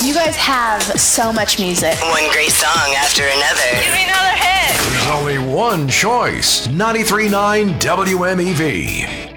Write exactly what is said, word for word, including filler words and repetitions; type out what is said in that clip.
You guys have so much music. One great song after another. Give me another hit. There's only one choice. ninety-three point nine W M E V.